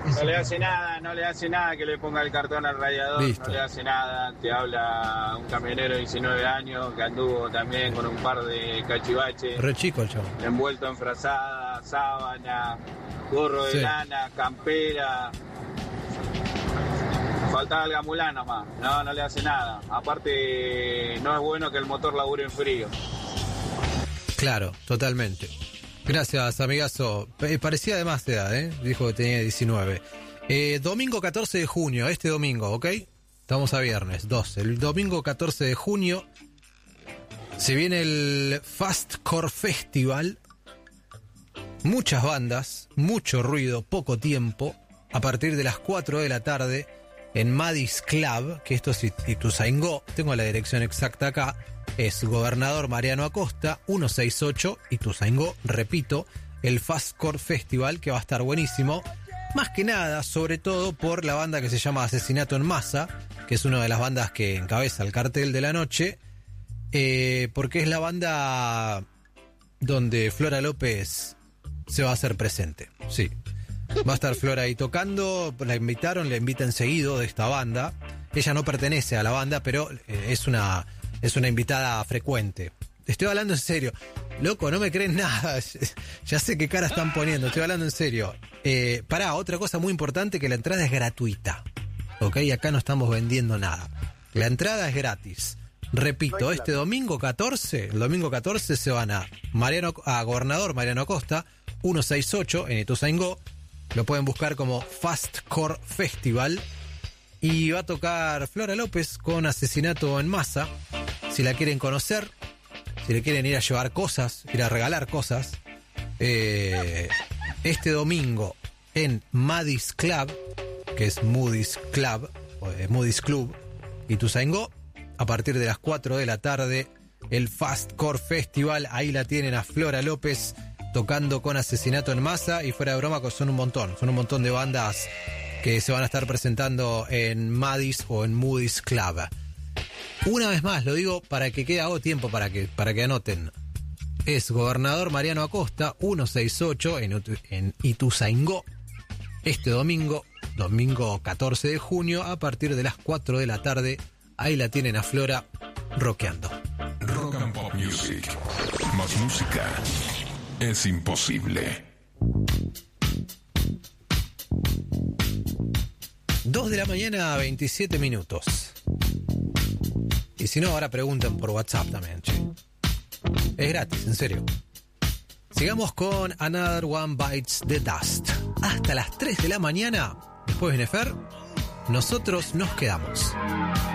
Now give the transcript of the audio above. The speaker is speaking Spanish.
No le hace nada que le ponga el cartón al radiador. Listo. No le hace nada. Te habla un camionero de 19 años que anduvo también con un par de cachivaches. Re chico el chavo. Envuelto en frazada, sábana, gorro de Sí. lana, campera. Faltaba el gamulán nomás. No le hace nada. Aparte, no es bueno que el motor labure en frío. Claro, totalmente. Gracias, amigazo. Parecía de más de edad, ¿eh? Dijo que tenía 19. Domingo 14 de junio, este domingo, ¿ok? Estamos a viernes, 12. El domingo 14 de junio se viene el Fastcore Festival. Muchas bandas, mucho ruido, poco tiempo. A partir de las 4 de la tarde en Madis Club, que esto es Ituzaingó, tengo la dirección exacta acá. Es Gobernador Mariano Acosta, 168, Ituzaingó, repito, el Fastcore Festival, que va a estar buenísimo. Más que nada, sobre todo por la banda que se llama Asesinato en Masa, que es una de las bandas que encabeza el cartel de la noche, porque es la banda donde Flora López se va a hacer presente, sí. Va a estar Flora ahí tocando, la invitan seguido de esta banda. Ella no pertenece a la banda, pero es una invitada frecuente. Estoy hablando en serio. Loco, no me creen nada. Ya sé qué cara están poniendo. Estoy hablando en serio. Otra cosa muy importante, que la entrada es gratuita. Ok, acá no estamos vendiendo nada. La entrada es gratis. Repito, este domingo 14, el domingo 14 se van a Gobernador Mariano Acosta, 168 en Ituzaingó. Lo pueden buscar como Fastcore Festival. Y va a tocar Flora López con Asesinato en Masa. Si la quieren conocer, si le quieren ir a llevar cosas, ir a regalar cosas, este domingo en Madis Club, que es Moody's Club, Moody's Club, Ituzaingó, a partir de las 4 de la tarde, el Fastcore Festival. Ahí la tienen a Flora López tocando con Asesinato en Masa, y fuera de broma, son un montón de bandas que se van a estar presentando en Madis o en Moody's Club. Una vez más, lo digo para que quede algo tiempo para que anoten. Es Gobernador Mariano Acosta, 168 en Ituzaingó, este domingo 14 de junio, a partir de las 4 de la tarde. Ahí la tienen a Flora rockeando. Rock and Pop Music. Más música es imposible. 2 de la mañana, 27 minutos. Y si no, ahora preguntan por WhatsApp también, che. Es gratis, en serio. Sigamos con Another One Bites the Dust. Hasta las 3 de la mañana. Después viene Fer. Nosotros nos quedamos.